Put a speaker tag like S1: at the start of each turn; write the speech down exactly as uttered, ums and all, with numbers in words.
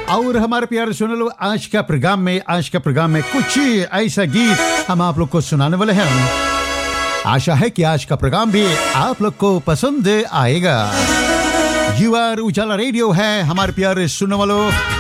S1: और हमारे प्यारे सुन लो, आज का प्रोग्राम में आज का प्रोग्राम में कुछ ऐसा गीत हम आप लोग को सुनाने वाले हैं। आशा है कि आज का प्रोग्राम भी आप लोग को पसंद आएगा। यू आर उजाला रेडियो है हमारे प्यारे सुनने वालों।